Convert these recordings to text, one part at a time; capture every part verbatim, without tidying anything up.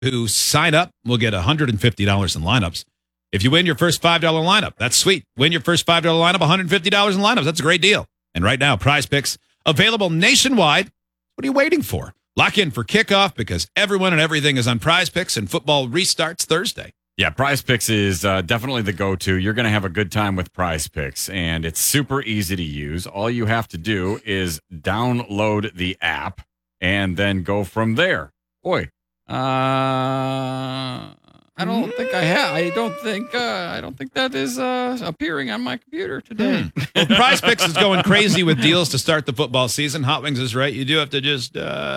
who sign up will get one hundred fifty dollars in lineups. If you win your first five dollars lineup, that's sweet. Win your first five dollars lineup, one hundred fifty dollars in lineups. That's a great deal. And right now, Prize Picks available nationwide. What are you waiting for? Lock in for kickoff because everyone and everything is on Prize Picks and football restarts Thursday. Yeah, Prize Picks is uh, definitely the go-to. You're going to have a good time with Prize Picks, and it's super easy to use. All you have to do is download the app and then go from there. Boy, uh, I don't think I have. I don't think. Uh, I don't think that is uh, appearing on my computer today. Hmm. Well, Prize Picks is going crazy with deals to start the football season. Hot Wings is right. You do have to just uh,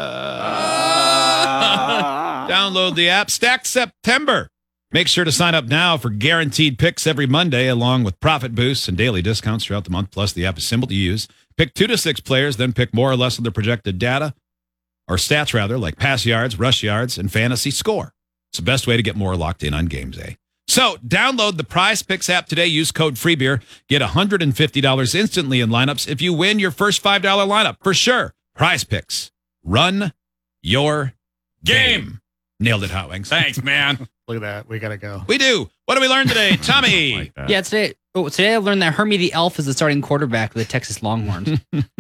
uh, download the app. Stack September. Make sure to sign up now for guaranteed picks every Monday, along with profit boosts and daily discounts throughout the month. Plus, the app is simple to use. Pick two to six players, then pick more or less of their projected data, or stats rather, like pass yards, rush yards, and fantasy score. It's the best way to get more locked in on game day. So, download the Prize Picks app today. Use code FREEBEER. Get one hundred fifty dollars instantly in lineups if you win your first five dollars lineup. For sure. Prize Picks. Run your game. game. Nailed it, Hot Wings. Thanks, man. Look at that. We got to go. We do. What do we learn today, Tommy? Like that. Yeah, today oh, today I learned that Hermie the Elf is the starting quarterback for the Texas Longhorns.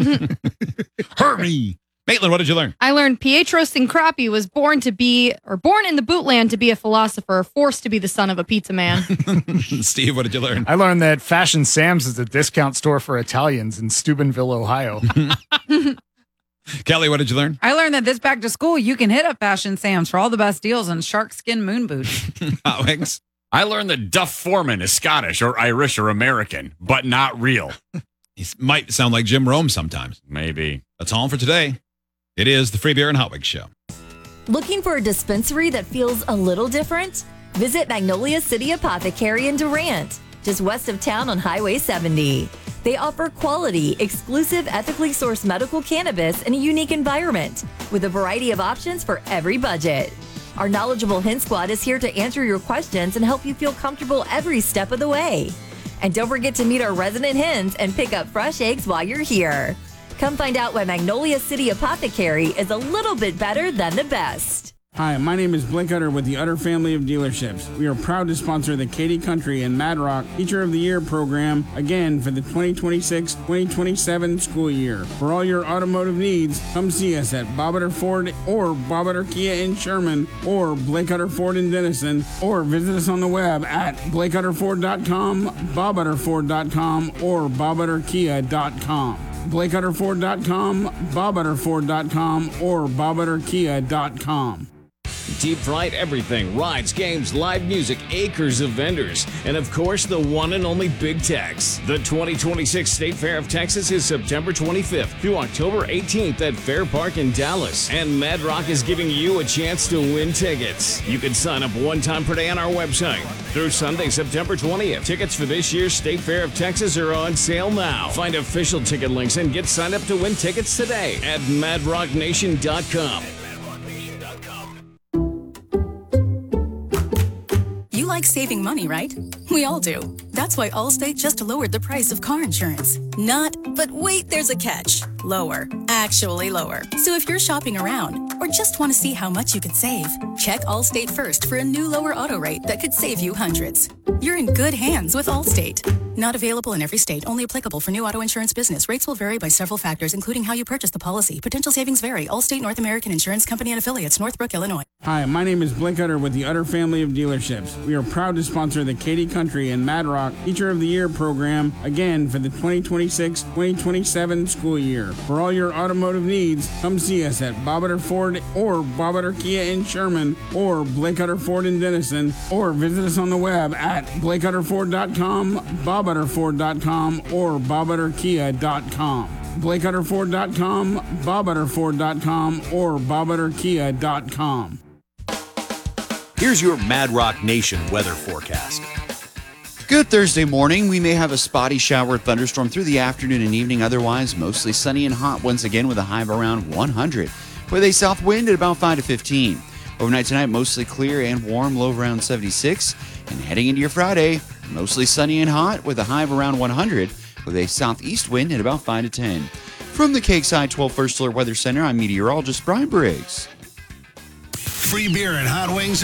Hermie. Maitland, what did you learn? I learned Pietro Cincrapi was born to be, or born in the bootland to be a philosopher, forced to be the son of a pizza man. Steve, what did you learn? I learned that Fashion Sam's is a discount store for Italians in Steubenville, Ohio. Kelly, what did you learn? I learned that this back to school, you can hit up Fashion Sam's for all the best deals on shark skin moon boots. Hot Wings. I learned that Duff Foreman is Scottish or Irish or American, but not real. He might sound like Jim Rome sometimes. Maybe. That's all for today. It is the Free Beer and Hot Wings Show. Looking for a dispensary that feels a little different? Visit Magnolia City Apothecary in Durant, just west of town on Highway seventy. They offer quality, exclusive, ethically sourced medical cannabis in a unique environment with a variety of options for every budget. Our knowledgeable Hen Squad is here to answer your questions and help you feel comfortable every step of the way. And don't forget to meet our resident hens and pick up fresh eggs while you're here. Come find out why Magnolia City Apothecary is a little bit better than the best. Hi, my name is Blake Utter with the Utter family of dealerships. We are proud to sponsor the Katy Country and Mad Rock Teacher of the Year program again for the twenty twenty-six twenty twenty-seven school year. For all your automotive needs, come see us at Bob Utter Ford or Bob Utter Kia in Sherman or Blake Utter Ford in Denison, or visit us on the web at blake utter ford dot com, bob utter ford dot com, or bob utter kia dot com. blake utter ford dot com, bob utter ford dot com, or bob utter kia dot com. Deep fried everything, rides, games, live music, acres of vendors, and of course the one and only Big Tex. The twenty twenty-six State Fair of Texas is September twenty-fifth through October eighteenth at Fair Park in Dallas, and Mad Rock is giving you a chance to win tickets. You can sign up one time per day on our website. Through Sunday, September twentieth, tickets for this year's State Fair of Texas are on sale now. Find official ticket links and get signed up to win tickets today at mad rock nation dot com. You like saving money, right? We all do. That's why Allstate just lowered the price of car insurance. Not, but wait, there's a catch. Lower. Actually lower. So if you're shopping around or just want to see how much you could save, check Allstate first for a new lower auto rate that could save you hundreds. You're in good hands with Allstate. Not available in every state. Only applicable for new auto insurance business. Rates will vary by several factors, including how you purchase the policy. Potential savings vary. Allstate North American Insurance Company and Affiliates, Northbrook, Illinois. Hi, my name is Blake Utter with the Utter family of dealerships. We are proud to sponsor the Katy Country and Mad Rock Teacher of the Year program again for the twenty twenty-six twenty twenty-seven school year. For all your automotive needs, come see us at Bob Utter Ford or Bob Utter Kia in Sherman or Blake Utter Ford in Denison, or visit us on the web at blake utter ford dot com, bob utter ford dot com, or bob utter kia dot com. blake utter ford dot com, bob utter ford dot com, or bob utter kia dot com. Here's your Mad Rock Nation weather forecast. Good Thursday morning. We may have a spotty shower or thunderstorm through the afternoon and evening. Otherwise, mostly sunny and hot once again with a high of around one hundred. With a south wind at about five to fifteen. Overnight tonight, mostly clear and warm, low of around seventy-six. And heading into your Friday, mostly sunny and hot with a high of around one hundred. With a southeast wind at about five to ten. From the Cakeside twelve First Alert Weather Center, I'm meteorologist Brian Briggs. free beer and hot wings